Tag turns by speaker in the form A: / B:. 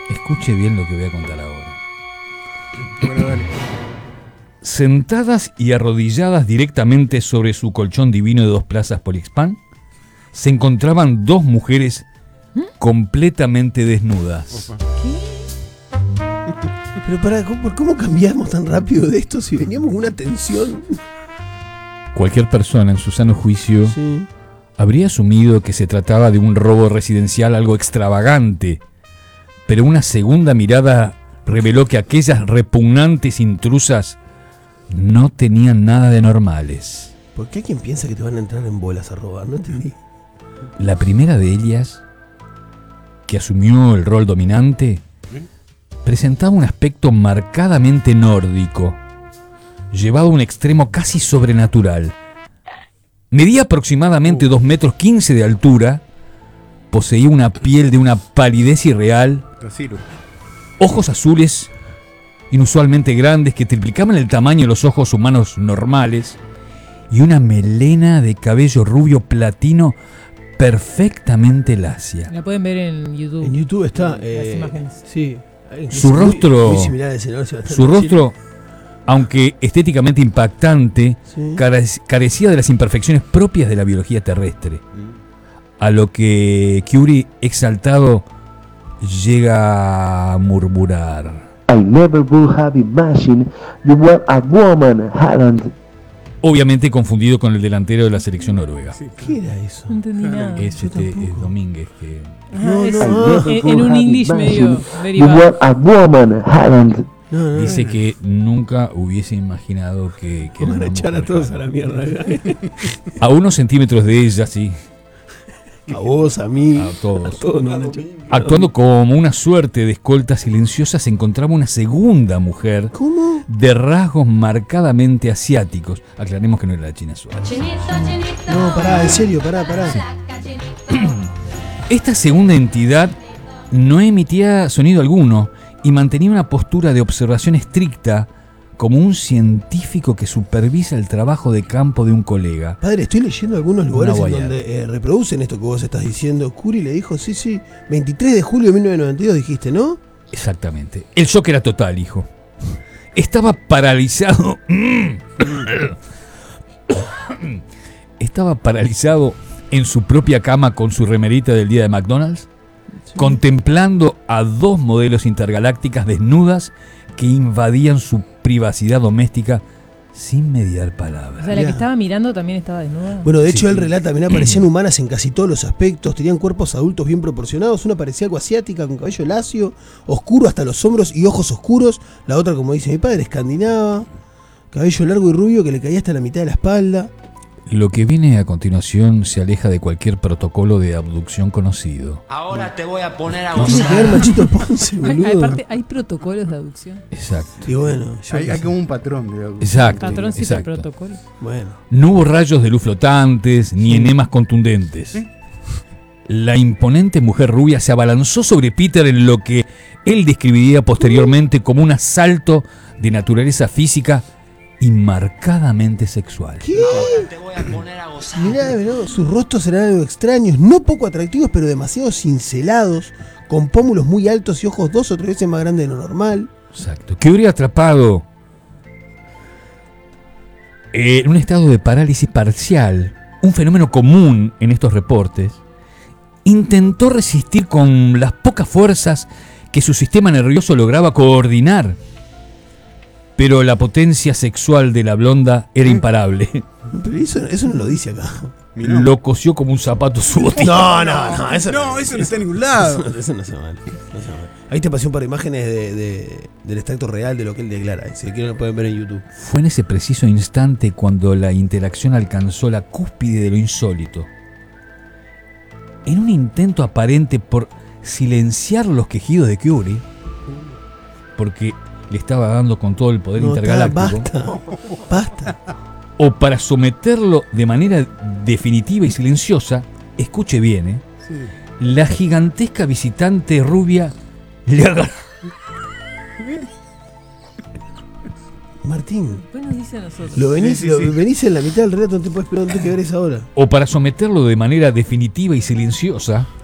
A: Escuche bien lo que voy a contar ahora.
B: Bueno, dale.
A: Sentadas y arrodilladas directamente sobre su colchón divino de 2 plazas Polixpan, se encontraban 2 mujeres completamente desnudas.
B: Opa.
C: Pero ¿cómo cambiamos tan rápido de esto si veníamos con una tensión?
A: Cualquier persona en su sano juicio
C: Sí.
A: habría asumido que se trataba de un robo residencial algo extravagante, pero una segunda mirada reveló que aquellas repugnantes intrusas no tenían nada de normales.
C: ¿Por qué hay quien piensa que te van a entrar en bolas a robar? No entendí.
A: La primera de ellas, que asumió el rol dominante, presentaba un aspecto marcadamente nórdico, llevado a un extremo casi sobrenatural. Medía aproximadamente 2,15 metros de altura, poseía una piel de una palidez irreal,
B: Trasero.
A: ojos azules inusualmente grandes que triplicaban el tamaño de los ojos humanos normales y una melena de cabello rubio platino perfectamente lacia.
D: La pueden ver en YouTube.
C: En YouTube está.
D: Las imágenes.
C: Sí.
A: Su rostro-
C: Muy similar a ese, ¿no?
A: Su rostro, aunque estéticamente impactante,
C: Sí.
A: carecía de las imperfecciones propias de la biología terrestre. A lo que Curie, exaltado, llega a murmurar.
E: I never would have imagined you were a woman, Haaland.
A: Obviamente confundido con el delantero de la selección noruega.
C: ¿Qué era eso?
D: No entendí nada.
A: Es,
C: Yo
A: es
C: tampoco.
A: Domínguez que...
C: No,
D: Es
C: no.
D: en un English medio
E: You
D: derivado.
E: were a woman, Haaland.
C: No,
A: dice que nunca hubiese imaginado que
C: Que van a
A: una
C: echar a
A: mujer.
C: todos a la mierda.
A: A unos centímetros de ella, sí,
C: A vos, a mí.
A: a todos.
C: A todos nos van a echar.
A: Actuando como una suerte de escolta silenciosa se encontraba una segunda mujer
C: ¿Cómo?
A: de rasgos marcadamente asiáticos. Aclaremos que no era la China Suárez.
C: No, pará, en serio, pará.
A: Esta segunda entidad no emitía sonido alguno y mantenía una postura de observación estricta como un científico que supervisa el trabajo de campo de un colega.
C: Padre, estoy leyendo algunos lugares en
A: guayana.
C: donde reproducen esto que vos estás diciendo. Curie le dijo, sí, 23 de julio de 1992 dijiste, ¿no?
A: Exactamente. El shock era total, hijo. Estaba paralizado. Estaba paralizado en su propia cama con su remerita del día de McDonald's, contemplando a 2 modelos intergalácticas desnudas que invadían su privacidad doméstica sin mediar
D: O
A: palabras.
D: sea, la
C: Ya.
D: que estaba mirando también estaba desnuda.
C: Bueno, de hecho
A: Sí,
C: él
A: sí.
C: relata, también aparecían humanas en casi todos los aspectos, tenían cuerpos adultos bien proporcionados, una parecía algo asiática con cabello lacio, oscuro hasta los hombros y ojos oscuros, la otra, como dice mi padre, escandinava, cabello largo y rubio que le caía hasta la mitad de la espalda.
A: Lo que viene a continuación se aleja de cualquier protocolo de abducción conocido.
F: Ahora te voy a poner a
C: ¿Qué tiene que ver Machito Ponce, boludo?
D: Aparte, hay protocolos de adopción.
A: Exacto.
C: Y bueno, yo
B: Hay
C: qué sé.
B: como un patrón de algo.
A: Exacto.
D: Patroncito
A: exacto.
D: protocolo.
C: Bueno,
A: No hubo rayos de luz flotantes ni enemas contundentes. La imponente mujer rubia se abalanzó sobre Peter en lo que él describiría posteriormente como un asalto de naturaleza física y marcadamente sexual.
F: Ahora te voy a poner a gozar.
C: mirá, sus rostros eran algo extraños, no poco atractivos, pero demasiado cincelados, con pómulos muy altos y ojos 2 o 3 veces más grandes de lo normal.
A: Exacto. Que hubiera atrapado en un estado de parálisis parcial, un fenómeno común en estos reportes, intentó resistir con las pocas fuerzas que su sistema nervioso lograba coordinar. Pero la potencia sexual de la blonda era imparable.
C: Pero eso no lo dice acá.
B: Mirá.
A: Lo cosió como un zapato su botina.
C: No, eso
B: No, eso no está en ningún lado.
C: Eso no se mal. Ahí te pasé un par de imágenes del extracto real de lo que él declara. Si quieren lo pueden ver en YouTube.
A: Fue en ese preciso instante cuando la interacción alcanzó la cúspide de lo insólito. En un intento aparente por silenciar los quejidos de Curie, porque le estaba dando con todo el poder intergaláctico,
C: Basta.
A: o para someterlo de manera definitiva y silenciosa, escuche bien,
B: Sí.
A: la gigantesca visitante rubia le agarró.
C: Martín,
D: Después nos dice a nosotros.
C: venís en la mitad del relato, no te puedes esperar, no te que ver esa hora.
A: O para someterlo de manera definitiva y silenciosa,